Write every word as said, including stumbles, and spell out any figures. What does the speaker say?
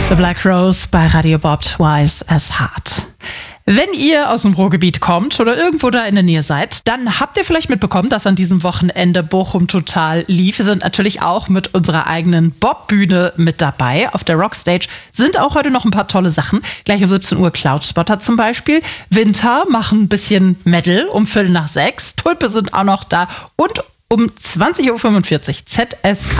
The Black Rose bei Radio Bob, Twice as Hard. Wenn ihr aus dem Ruhrgebiet kommt oder irgendwo da in der Nähe seid, dann habt ihr vielleicht mitbekommen, dass an diesem Wochenende Bochum Total lief. Wir sind natürlich auch mit unserer eigenen Bob-Bühne mit dabei. Auf der Rockstage sind auch heute noch ein paar tolle Sachen. Gleich um siebzehn Uhr Cloudspotter zum Beispiel. Winter machen ein bisschen Metal um Viertel nach sechs. Tulpe sind auch noch da. Und um zwanzig Uhr fünfundvierzig Z S K